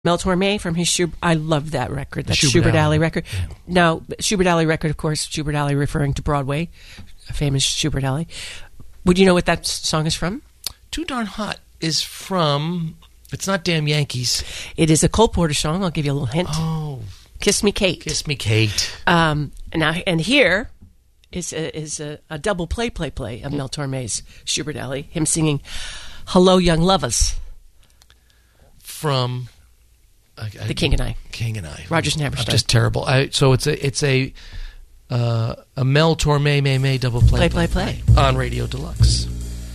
Mel Torme from his Schubert. I love that record. That Schubert Schubert Alley. Alley record. Yeah. Now, Schubert Alley record, of course, Schubert Alley referring to Broadway, a famous Schubert Alley. Would you know what that song is from? Too Darn Hot is from, it's not Damn Yankees. It is a Cole Porter song. I'll give you a little hint. Oh, Kiss Me, Kate. Kiss Me, Kate. And here is a double play of Mel Torme's Schubert Alley. Him singing "Hello, Young Lovers" From The King and I. King and I. Rodgers and Hammerstein. Just terrible. So it's a Mel Torme May double play Play. on Radio Deluxe.